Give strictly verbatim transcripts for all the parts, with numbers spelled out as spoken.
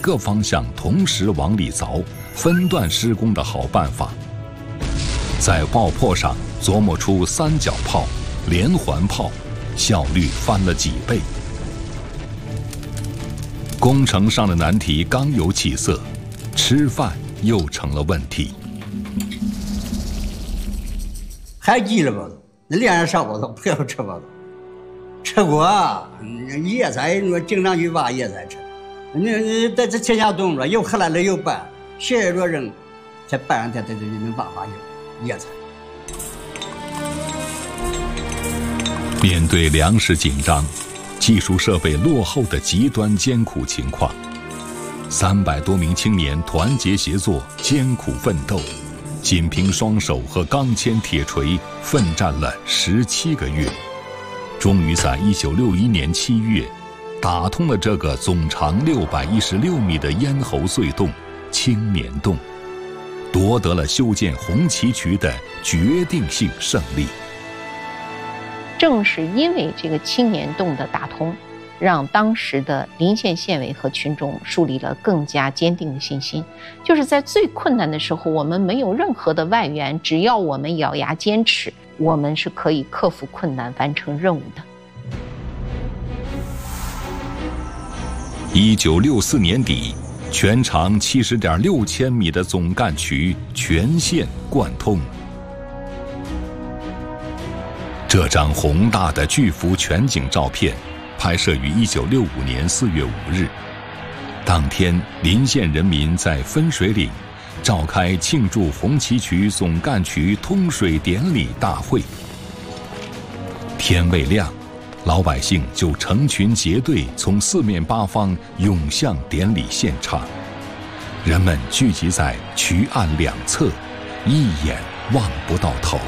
个方向同时往里凿，分段施工的好办法。在爆破上琢磨出三角炮、连环炮，效率翻了几倍。工程上的难题刚有起色，吃饭又成了问题。 还记了吧？那两人烧包子不要吃包子，吃过啊，野菜你说经常去挖野菜吃。你你在这天下冻着，又黑来了又拌，谁说人才拌上天他就能挖挖野菜。 面对粮食紧张、技术设备落后的极端艰苦情况，三百多名青年团结协作，艰苦奋斗，仅凭双手和钢钎铁锤奋战了十七个月，终于在一九六一年七月，打通了这个总长六百一十六米的咽喉隧洞——青年洞，夺得了修建红旗渠的决定性胜利。 正是因为这个青年洞的打通，让当时的临县县委和群众树立了更加坚定的信心，就是在最困难的时候，我们没有任何的外援，只要我们咬牙坚持，我们是可以克服困难，完成任务的。 一九六四年底，全长七十点六千米的总干渠全线贯通。这张宏大的巨幅全景照片，拍摄于一九六五年四月五日。当天，临县人民在分水岭召开庆祝红旗渠总干渠通水典礼大会。天未亮，老百姓就成群结队从四面八方涌向典礼现场，人们聚集在渠岸两侧，一眼望不到头。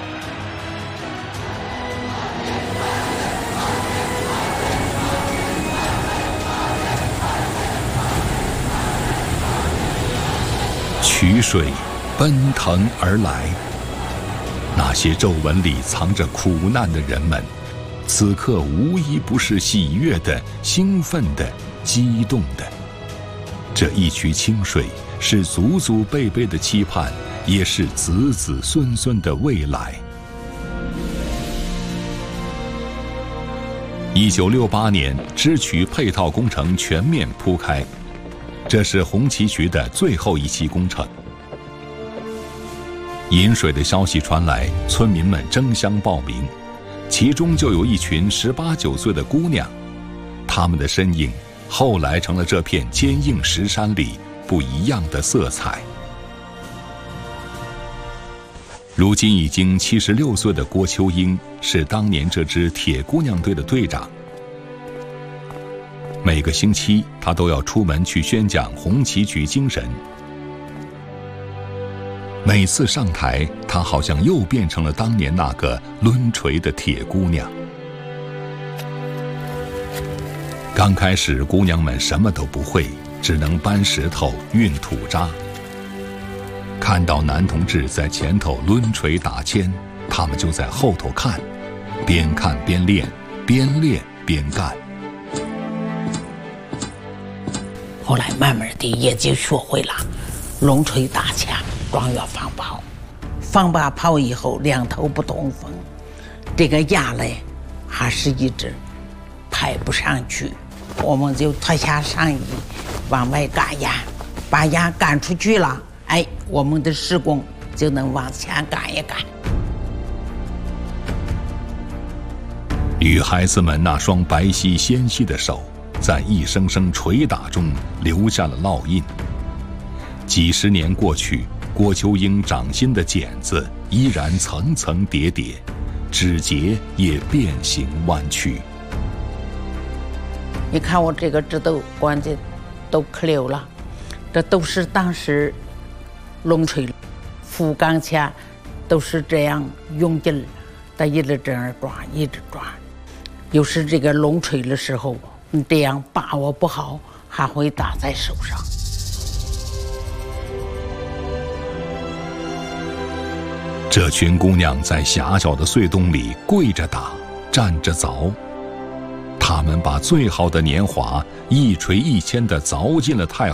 渠水奔腾而来，那些皱纹里藏着苦难的人们，此刻无一不是喜悦的、兴奋的、激动的。这一渠清水是祖祖辈辈的期盼，也是子子孙孙的未来。一九六八年，支渠配套工程全面铺开。这是红旗渠的最后一期工程。饮水的消息传来，村民们争相报名，其中就有一群十八九岁的姑娘，她们的身影后来成了这片坚硬石山里不一样的色彩。如今已经七十六岁的郭秋英是当年这支铁姑娘队的队长。每个星期，他都要出门去宣讲红旗渠精神。每次上台，他好像又变成了当年那个抡锤的铁姑娘。刚开始，姑娘们什么都不会，只能搬石头、运土渣。看到男同志在前头抡锤打钎，他们就在后头看，边看边练，边练边干。 后来慢慢的也就学会了抡锤打枪、装药放炮。放把炮以后，两头不通风，这个压嘞还是一直排不上去，我们就脱下上衣往外赶压，把压赶出去了，哎，我们的施工就能往前赶一赶。 女孩子们那双白皙纤细的手，在一声声捶打中留下了烙印。几十年过去，郭秋英掌心的茧子依然层层叠叠，指节也变形弯曲。 你看我这个指头关节都磕溜了，这都是当时抡锤扶钢钎都是这样用劲儿，他一直这样抓，一直抓。有时这个抡锤的时候，你这样把握不好，还会打在手上。 这群姑娘在狭小的隧洞里跪着打，站着凿，她们把最好的年华一锤一钎地凿进了太